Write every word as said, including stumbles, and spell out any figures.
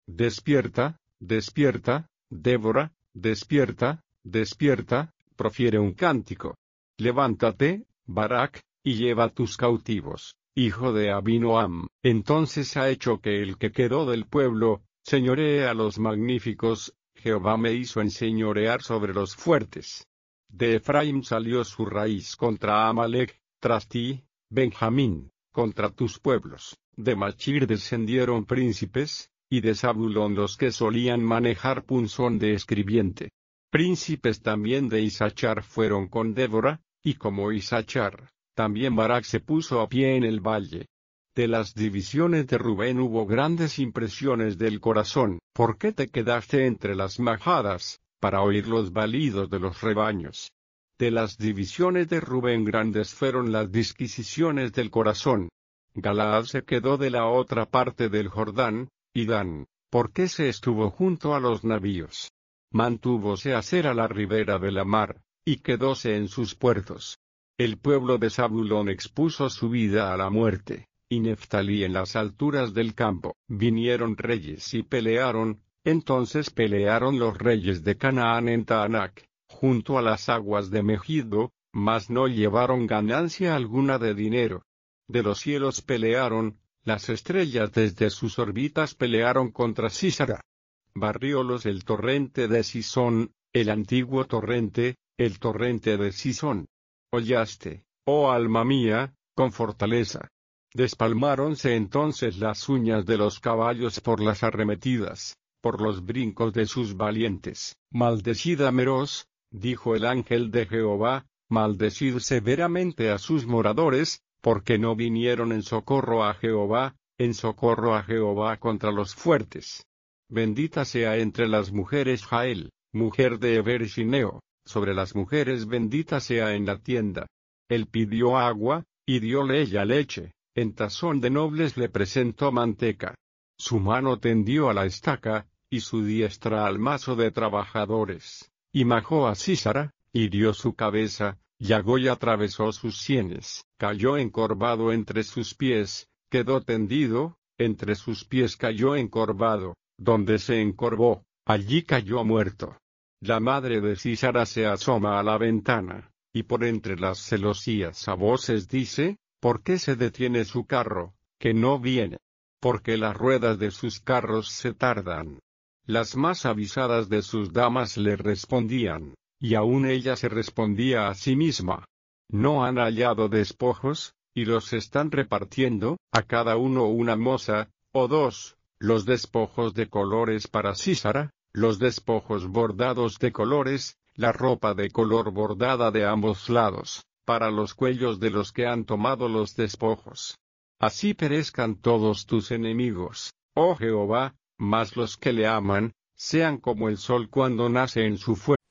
Despierta, despierta, Débora, despierta, despierta, profiere un cántico. Levántate, Barak, y lleva tus cautivos, hijo de Abinoam. Entonces ha hecho que el que quedó del pueblo, señoree a los magníficos, Jehová me hizo enseñorear sobre los fuertes. De Efraín salió su raíz contra Amalek, tras ti, Benjamín, contra tus pueblos. De Machir descendieron príncipes, y de Zabulón los que solían manejar punzón de escribiente. Príncipes también de Isachar fueron con Débora, y como Isachar, también Barak se puso a pie en el valle. De las divisiones de Rubén hubo grandes impresiones del corazón. ¿Por qué te quedaste entre las majadas, para oír los balidos de los rebaños? De las divisiones de Rubén grandes fueron las disquisiciones del corazón. Galaad se quedó de la otra parte del Jordán, y Dan, ¿por qué se estuvo junto a los navíos? Mantúvose a ser a la ribera de la mar, y quedóse en sus puertos. El pueblo de Zabulón expuso su vida a la muerte, y Neftalí en las alturas del campo. Vinieron reyes y pelearon, entonces pelearon los reyes de Canaán en Taanac, junto a las aguas de Megiddo, mas no llevaron ganancia alguna de dinero. De los cielos pelearon, las estrellas desde sus órbitas pelearon contra Sísara. Barriólos el torrente de Sisón, el antiguo torrente, el torrente de Sisón. Hollaste, oh alma mía, con fortaleza. Despalmáronse entonces las uñas de los caballos por las arremetidas, por los brincos de sus valientes. Maldecid a Meroz, dijo el ángel de Jehová, maldecid severamente a sus moradores, porque no vinieron en socorro a Jehová, en socorro a Jehová contra los fuertes. Bendita sea entre las mujeres Jael, mujer de Eber-Shineo, sobre las mujeres bendita sea en la tienda. Él pidió agua, y dióle ella leche, en tazón de nobles le presentó manteca. Su mano tendió a la estaca, y su diestra al mazo de trabajadores, y majó a Sísara, hirió su cabeza, llagó y atravesó sus sienes, cayó encorvado entre sus pies, quedó tendido, entre sus pies cayó encorvado, donde se encorvó, allí cayó muerto. La madre de Sísara se asoma a la ventana, y por entre las celosías a voces dice, ¿por qué se detiene su carro, que no viene? Porque las ruedas de sus carros se tardan. Las más avisadas de sus damas le respondían, y aún ella se respondía a sí misma. No han hallado despojos, y los están repartiendo, a cada uno una moza, o dos, los despojos de colores para Sísara, los despojos bordados de colores, la ropa de color bordada de ambos lados, para los cuellos de los que han tomado los despojos. Así perezcan todos tus enemigos, oh Jehová, mas los que le aman, sean como el sol cuando nace en su fuego.